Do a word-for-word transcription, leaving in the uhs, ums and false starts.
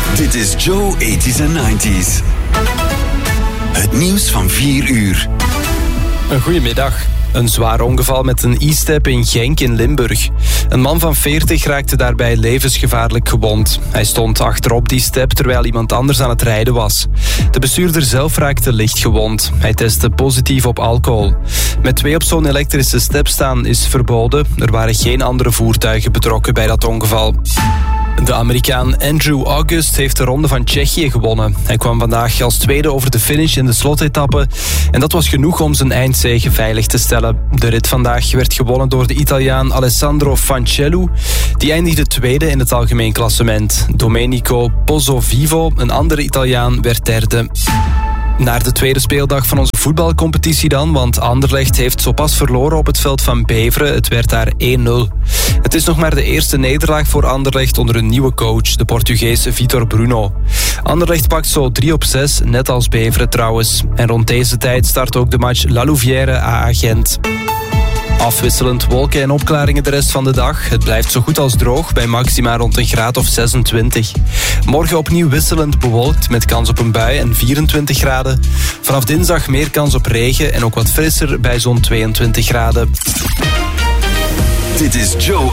Dit is Joe eighties en nineties. Het nieuws van vier uur. Een goedemiddag. Een zwaar ongeval met een e-step in Genk in Limburg. Een man van veertig raakte daarbij levensgevaarlijk gewond. Hij stond achterop die step terwijl iemand anders aan het rijden was. De bestuurder zelf raakte licht gewond. Hij testte positief op alcohol. Met twee op zo'n elektrische step staan is verboden. Er waren geen andere voertuigen betrokken bij dat ongeval. De Amerikaan Andrew August heeft de ronde van Tsjechië gewonnen. Hij kwam vandaag als tweede over de finish in de slotetappe. En dat was genoeg om zijn eindzege veilig te stellen. De rit vandaag werd gewonnen door de Italiaan Alessandro Fancellu. Die eindigde tweede in het algemeen klassement. Domenico Pozzovivo, een andere Italiaan, werd derde. Naar de tweede speeldag van onze voetbalcompetitie dan, want Anderlecht heeft zo pas verloren op het veld van Beveren. Het werd daar één nul. Het is nog maar de eerste nederlaag voor Anderlecht onder een nieuwe coach, de Portugees Vitor Bruno. Anderlecht pakt zo drie op zes, net als Beveren trouwens. En rond deze tijd start ook de match La Louvière-A A Gent. Afwisselend wolken en opklaringen de rest van de dag. Het blijft zo goed als droog, bij maxima rond een graad of zesentwintig. Morgen opnieuw wisselend bewolkt, met kans op een bui en vierentwintig graden. Vanaf dinsdag meer kans op regen en ook wat frisser bij zo'n tweeëntwintig graden. Dit is Joe